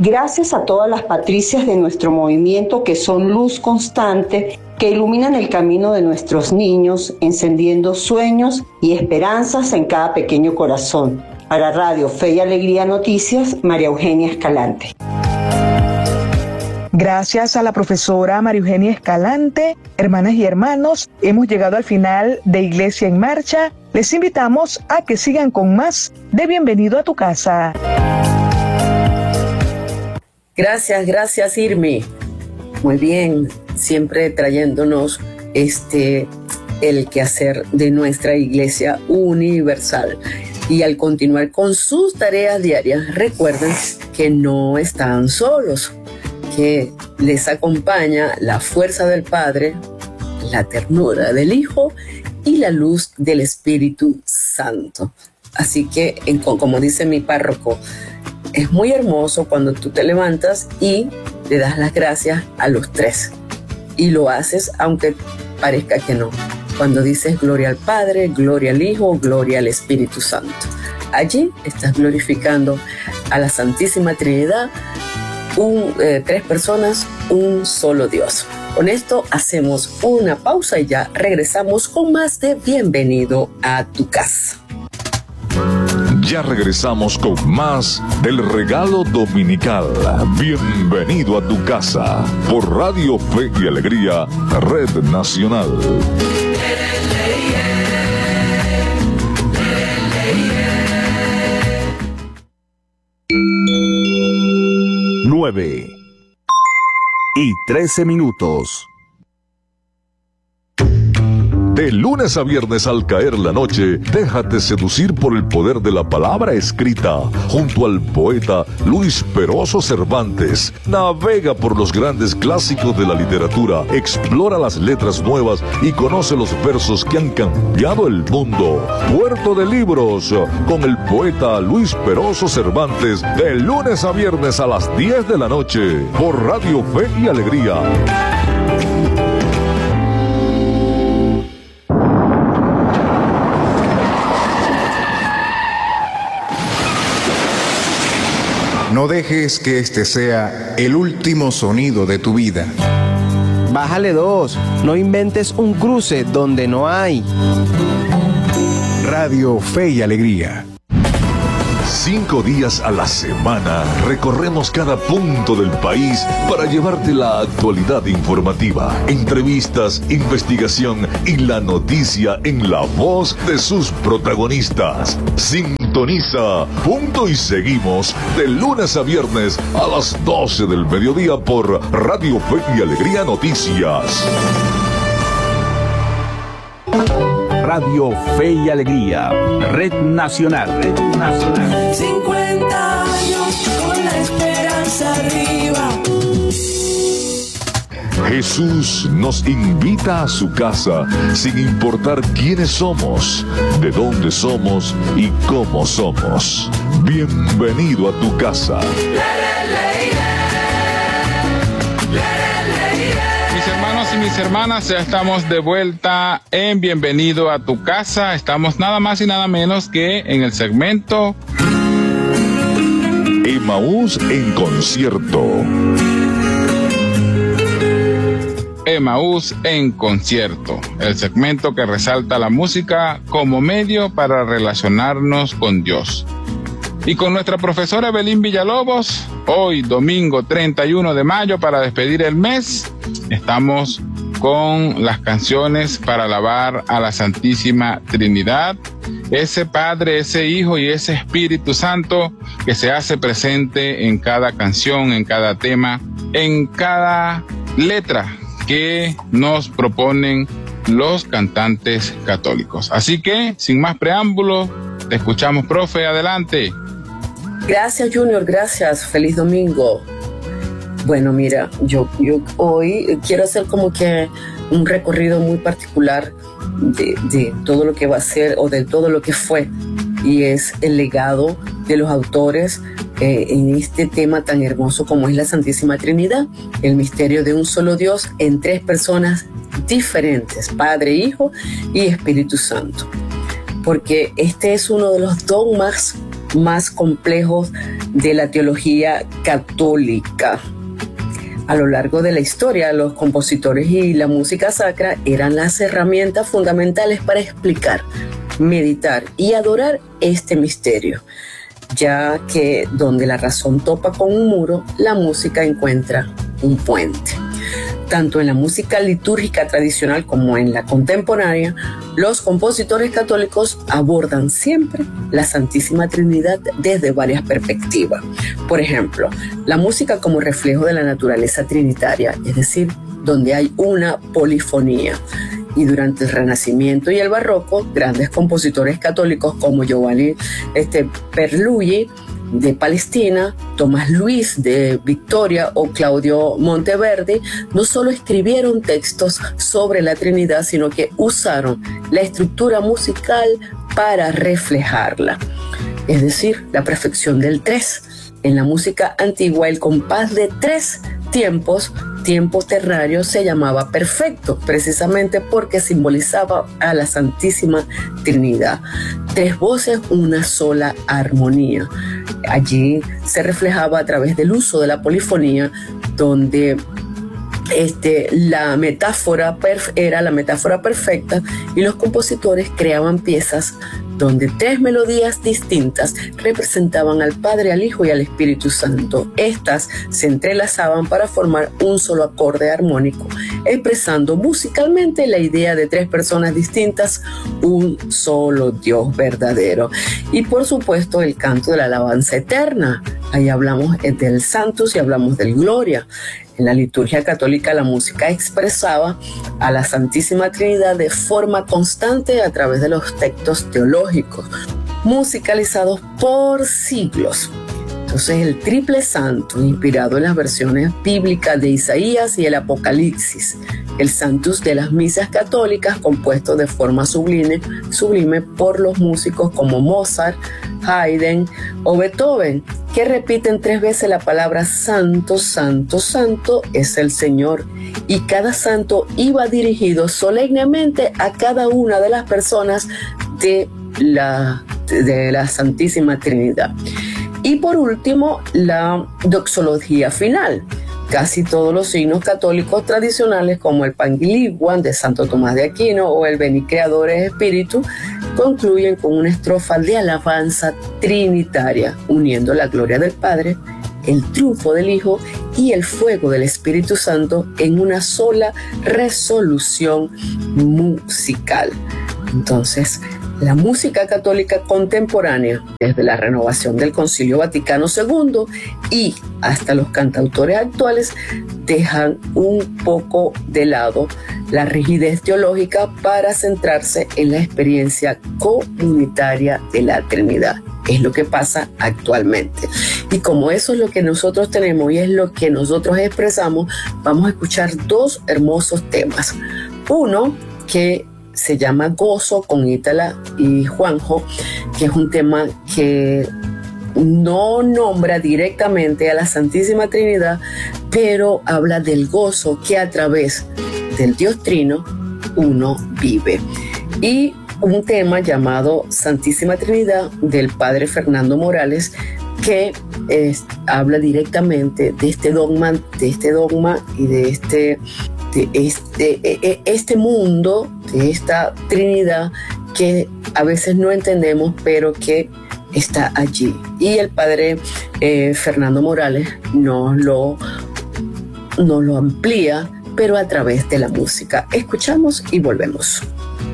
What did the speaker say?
Gracias a todas las patricias de nuestro movimiento que son luz constante, que iluminan el camino de nuestros niños, encendiendo sueños y esperanzas en cada pequeño corazón. Para Radio Fe y Alegría Noticias, María Eugenia Escalante. Gracias a la profesora María Eugenia Escalante, hermanas y hermanos, hemos llegado al final de Iglesia en Marcha. Les invitamos a que sigan con más de Bienvenido a tu Casa. Gracias Irmi. Muy bien, siempre trayéndonos el quehacer de nuestra Iglesia Universal. Y al continuar con sus tareas diarias, recuerden que no están solos, que les acompaña la fuerza del Padre, la ternura del Hijo y la luz del Espíritu Santo. Así que, como dice mi párroco, es muy hermoso cuando tú te levantas y le das las gracias a los tres. Y lo haces aunque parezca que no. Cuando dices gloria al Padre, gloria al Hijo, gloria al Espíritu Santo. Allí estás glorificando a la Santísima Trinidad, tres personas, un solo Dios. Con esto hacemos una pausa y ya regresamos con más de Bienvenido a tu Casa. Ya regresamos con más del regalo dominical. Bienvenido a tu casa por Radio Fe y Alegría, Red Nacional. 9:13. De lunes a viernes al caer la noche, déjate seducir por el poder de la palabra escrita. Junto al poeta Luis Peroso Cervantes, navega por los grandes clásicos de la literatura, explora las letras nuevas y conoce los versos que han cambiado el mundo. Puerto de Libros, con el poeta Luis Peroso Cervantes, de lunes a viernes a las 10 de la noche, por Radio Fe y Alegría. No dejes que este sea el último sonido de tu vida. Bájale 2, no inventes un cruce donde no hay. Radio Fe y Alegría. 5 días a la semana recorremos cada punto del país para llevarte la actualidad informativa, entrevistas, investigación y la noticia en la voz de sus protagonistas. Sintoniza Punto y Seguimos de lunes a viernes a las 12 del mediodía por Radio Fe y Alegría Noticias. Radio Fe y Alegría, Red Nacional. 50 años con la esperanza arriba. Jesús nos invita a su casa sin importar quiénes somos, de dónde somos y cómo somos. Bienvenido a tu casa. Y mis hermanas, ya estamos de vuelta en Bienvenido a tu Casa. Estamos nada más y nada menos que en el segmento Emaús en concierto. Emaús en concierto, el segmento que resalta la música como medio para relacionarnos con Dios. Y con nuestra profesora Evelyn Villalobos, hoy domingo 31 de mayo, para despedir el mes, estamos con las canciones para alabar a la Santísima Trinidad, ese Padre, ese Hijo y ese Espíritu Santo que se hace presente en cada canción, en cada tema, en cada letra que nos proponen los cantantes católicos. Así que, sin más preámbulo, te escuchamos, profe, adelante. Gracias, Junior, gracias. Feliz domingo. Bueno, mira, yo hoy quiero hacer como que un recorrido muy particular de todo lo que va a ser o de todo lo que fue, y es el legado de los autores en este tema tan hermoso como es la Santísima Trinidad, el misterio de un solo Dios en tres personas diferentes, Padre, Hijo y Espíritu Santo. Porque este es uno de los dogmas más complejos de la teología católica. A lo largo de la historia, los compositores y la música sacra eran las herramientas fundamentales para explicar, meditar y adorar este misterio, ya que donde la razón topa con un muro, la música encuentra un puente. Tanto en la música litúrgica tradicional como en la contemporánea, los compositores católicos abordan siempre la Santísima Trinidad desde varias perspectivas. Por ejemplo, la música como reflejo de la naturaleza trinitaria, es decir, donde hay una polifonía. Y durante el Renacimiento y el Barroco, grandes compositores católicos como Giovanni Perluggi de Palestina, Tomás Luis de Victoria o Claudio Monteverdi no solo escribieron textos sobre la Trinidad, sino que usaron la estructura musical para reflejarla. Es decir, la perfección del tres. En la música antigua, el compás de tres tiempos ternario, se llamaba perfecto, precisamente porque simbolizaba a la Santísima Trinidad. Tres voces, una sola armonía. Allí se reflejaba a través del uso de la polifonía, donde la metáfora era la metáfora perfecta, y los compositores creaban piezas donde tres melodías distintas representaban al Padre, al Hijo y al Espíritu Santo. Estas se entrelazaban para formar un solo acorde armónico, expresando musicalmente la idea de tres personas distintas, un solo Dios verdadero. Y por supuesto el canto de la alabanza eterna. Ahí hablamos del Sanctus y hablamos del Gloria. En la liturgia católica, la música expresaba a la Santísima Trinidad de forma constante a través de los textos teológicos, musicalizados por siglos. Entonces, el triple santo, inspirado en las versiones bíblicas de Isaías y el Apocalipsis, el Sanctus de las misas católicas, compuesto de forma sublime por los músicos como Mozart, Haydn o Beethoven, que repiten 3 veces la palabra santo, santo, santo es el Señor, y cada santo iba dirigido solemnemente a cada una de las personas de la Santísima Trinidad. Y por último, la doxología final. Casi todos los signos católicos tradicionales, como el Pangyriculum de Santo Tomás de Aquino o el Veni Creadores Spiritus, concluyen con una estrofa de alabanza trinitaria, uniendo la gloria del Padre, el triunfo del Hijo y el fuego del Espíritu Santo en una sola resolución musical. Entonces, la música católica contemporánea, desde la renovación del Concilio Vaticano II y hasta los cantautores actuales, dejan un poco de lado la rigidez teológica para centrarse en la experiencia comunitaria de la Trinidad. Es lo que pasa actualmente. Y como eso es lo que nosotros tenemos y es lo que nosotros expresamos, vamos a escuchar 2 hermosos temas. Uno que se llama Gozo, con Ítala y Juanjo, que es un tema que no nombra directamente a la Santísima Trinidad, pero habla del gozo que a través del Dios Trino uno vive. Y un tema llamado Santísima Trinidad, del padre Fernando Morales, que habla directamente de este dogma y de este mundo, de esta Trinidad que a veces no entendemos, pero que está allí. Y el padre Fernando Morales nos lo amplía, pero a través de la música. Escuchamos y volvemos.